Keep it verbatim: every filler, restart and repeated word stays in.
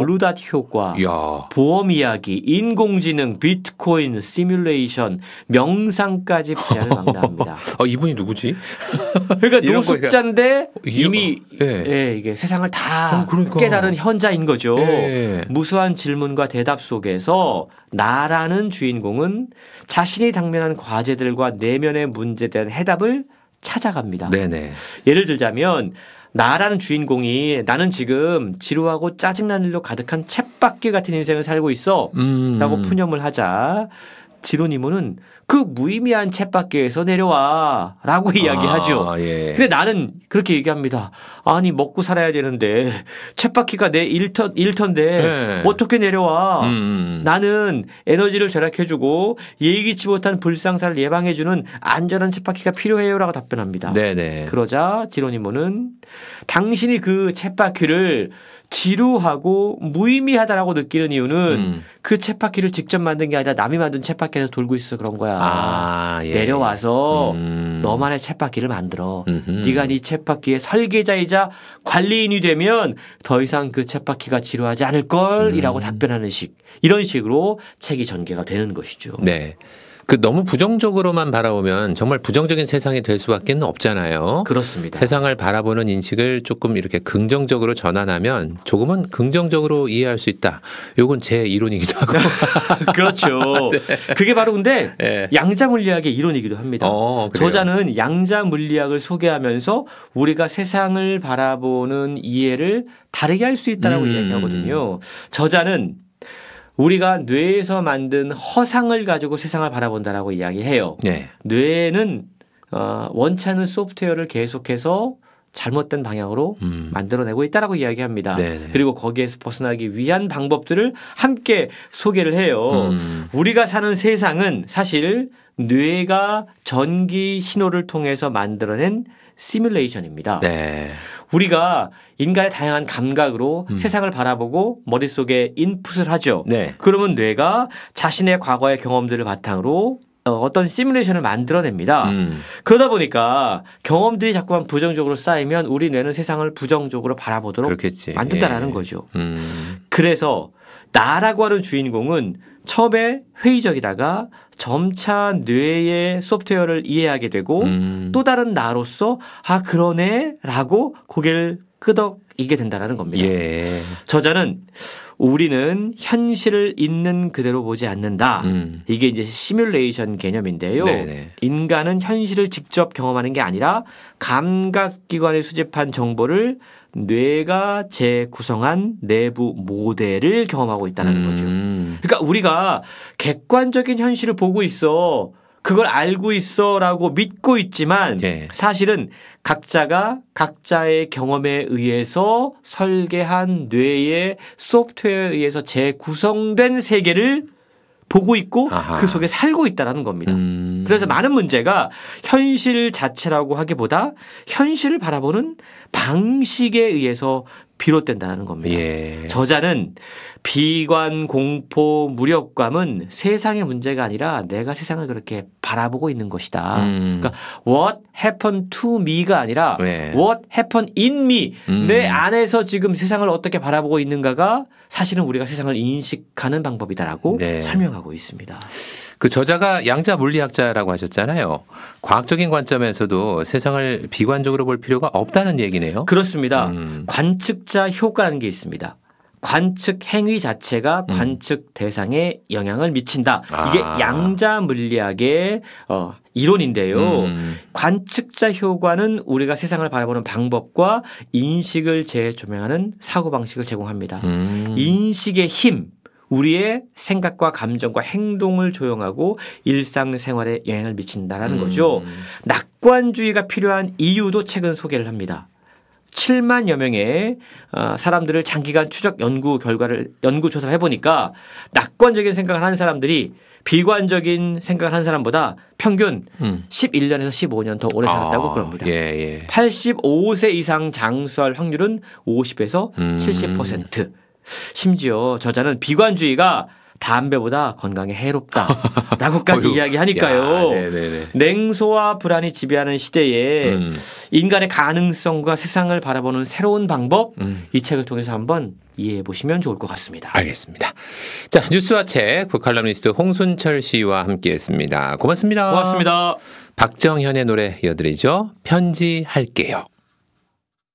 버루닷 효과, 야. 보험 이야기, 인공지능, 비트코인, 시뮬레이션, 명상까지 분야를 망라합니다. 아, 이분이 누구지? 그러니까 노숙자인데 이미 예. 예, 이게 세상을 다 어, 그러니까. 깨달은 현자인 거죠. 예. 무수한 질문과 대답 속에서 나라는 주인공은 자신이 당면한 과제들과 내면의 문제에 대한 해답을 찾아갑니다. 네네. 예를 들자면 나라는 주인공이 나는 지금 지루하고 짜증나는 일로 가득한 쳇바퀴 같은 인생을 살고 있어 음. 라고 푸념을 하자 지로니모는 그 무의미한 쳇바퀴에서 내려와 라고 이야기하죠. 아, 예. 근데 나는 그렇게 얘기합니다. 아니 먹고 살아야 되는데 쳇바퀴가 내 일터, 일터인데 예. 어떻게 내려와. 음. 나는 에너지를 절약해주고 예기치 못한 불상사를 예방해주는 안전한 쳇바퀴가 필요해요 라고 답변합니다. 네네. 그러자 지로니모는 당신이 그 쳇바퀴를 지루하고 무의미하다라고 느끼는 이유는 음. 그 쳇바퀴를 직접 만든 게 아니라 남이 만든 쳇바퀴에서 돌고 있어서 그런 거야. 아, 예. 내려와서 음. 너만의 쳇바퀴를 만들어. 음흠. 네가 네 쳇바퀴의 설계자이자 관리인이 되면 더 이상 그 쳇바퀴가 지루하지 않을 걸이라고 음. 답변하는 식. 이런 식으로 책이 전개가 되는 것이죠. 네. 그 너무 부정적으로만 바라보면 정말 부정적인 세상이 될 수밖에 없잖아요. 그렇습니다. 세상을 바라보는 인식을 조금 이렇게 긍정적으로 전환하면 조금은 긍정적으로 이해할 수 있다. 요건 제 이론이기도 하고. 그렇죠. 네. 그게 바로 근데 네. 양자 물리학의 이론이기도 합니다. 어, 저자는 양자 물리학을 소개하면서 우리가 세상을 바라보는 이해를 다르게 할 수 있다라고 음. 이야기하거든요. 저자는 우리가 뇌에서 만든 허상을 가지고 세상을 바라본다라고 이야기해요. 네. 뇌는 어, 원치 않는 소프트웨어를 계속해서 잘못된 방향으로 음. 만들어내고 있다라고 이야기합니다. 네네. 그리고 거기에서 벗어나기 위한 방법들을 함께 소개를 해요. 음. 우리가 사는 세상은 사실 뇌가 전기 신호를 통해서 만들어낸 시뮬레이션입니다. 네. 우리가 인간의 다양한 감각으로 음. 세상을 바라보고 머릿속에 인풋을 하죠. 네. 그러면 뇌가 자신의 과거의 경험들을 바탕으로 어떤 시뮬레이션을 만들어냅니다. 음. 그러다 보니까 경험들이 자꾸만 부정적으로 쌓이면 우리 뇌는 세상을 부정적으로 바라보도록 그렇겠지. 만든다라는 예. 거죠. 음. 그래서 나라고 하는 주인공은 처음에 회의적이다가 점차 뇌의 소프트웨어를 이해하게 되고 음. 또 다른 나로서 아 그러네 라고 고개를 끄덕이게 된다는 겁니다. 예. 저자는 우리는 현실을 있는 그대로 보지 않는다. 음. 이게 이제 시뮬레이션 개념인데요. 네네. 인간은 현실을 직접 경험하는 게 아니라 감각기관에 수집한 정보를 뇌가 재구성한 내부 모델을 경험하고 있다는 음. 거죠. 그러니까 우리가 객관적인 현실을 보고 있어. 그걸 알고 있어라고 믿고 있지만 네. 사실은 각자가 각자의 경험에 의해서 설계한 뇌의 소프트웨어에 의해서 재구성된 세계를 보고 있고 아하. 그 속에 살고 있다는 겁니다. 음. 그래서 많은 문제가 현실 자체라고 하기보다 현실을 바라보는 방식에 의해서 비롯된다는 겁니다. 예. 저자는 비관, 공포, 무력감은 세상의 문제가 아니라 내가 세상을 그렇게 바라보고 있는 것이다. 음. 그러니까 what happened to me가 아니라 네. what happened in me. 음. 내 안에서 지금 세상을 어떻게 바라보고 있는가가 사실은 우리가 세상을 인식하는 방법이다라고 네. 설명하고 있습니다. 그 저자가 양자 물리학자라고 하셨잖아요. 과학적인 관점에서도 세상을 비관적으로 볼 필요가 없다는 얘기네요. 그렇습니다. 음. 관측자 효과라는 게 있습니다. 관측 행위 자체가 음. 관측 대상에 영향을 미친다. 아. 이게 양자 물리학의 어, 이론인데요. 음. 관측자 효과는 우리가 세상을 바라보는 방법과 인식을 재조명하는 사고방식을 제공합니다. 음. 인식의 힘. 우리의 생각과 감정과 행동을 조용하고 일상생활에 영향을 미친다라는 음. 거죠. 낙관주의가 필요한 이유도 책은 소개를 합니다. 칠만여 명의 사람들을 장기간 추적 연구 결과를 연구 조사를 해보니까 낙관적인 생각을 하는 사람들이 비관적인 생각을 하는 사람보다 평균 음. 십일 년에서 십오 년 더 오래 살았다고 아, 그럽니다. 예, 예. 팔십오 세 이상 장수할 확률은 오십에서 음. 칠십 퍼센트. 심지어 저자는 비관주의가 담배보다 건강에 해롭다라고까지 이야기하니까요. 야, 냉소와 불안이 지배하는 시대에 음. 인간의 가능성과 세상을 바라보는 새로운 방법 음. 이 책을 통해서 한번 이해해 보시면 좋을 것 같습니다. 알겠습니다. 자, 뉴스와 책 북칼럼니스트 홍순철 씨와 함께했습니다. 고맙습니다. 고맙습니다. 박정현의 노래 이어드리죠. 편지할게요.